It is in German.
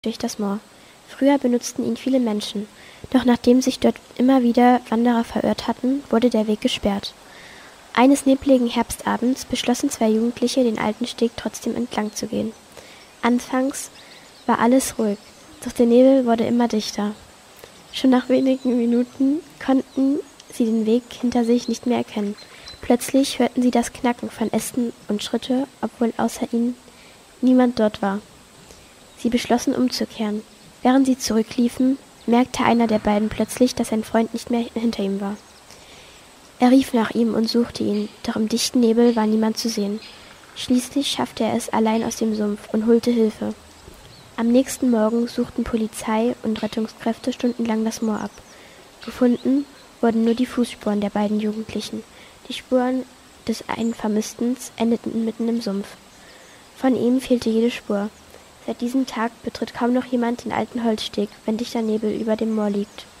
durch das Moor. Früher benutzten ihn viele Menschen, doch nachdem sich dort immer wieder Wanderer verirrt hatten, wurde der Weg gesperrt. Eines nebligen Herbstabends beschlossen 2 Jugendliche, den alten Steg trotzdem entlang zu gehen. Anfangs war alles ruhig, doch der Nebel wurde immer dichter. Schon nach wenigen Minuten konnten sie den Weg hinter sich nicht mehr erkennen. Plötzlich hörten sie das Knacken von Ästen und Schritte, obwohl außer ihnen niemand dort war. Sie beschlossen umzukehren. Während sie zurückliefen, merkte einer der beiden plötzlich, dass sein Freund nicht mehr hinter ihm war. Er rief nach ihm und suchte ihn, doch im dichten Nebel war niemand zu sehen. Schließlich schaffte er es allein aus dem Sumpf und holte Hilfe. Am nächsten Morgen suchten Polizei und Rettungskräfte stundenlang das Moor ab. Gefunden wurden nur die Fußspuren der beiden Jugendlichen. Die Spuren des einen Vermissten endeten mitten im Sumpf. Von ihm fehlte jede Spur. Seit diesem Tag betritt kaum noch jemand den alten Holzsteg, wenn dichter Nebel über dem Moor liegt.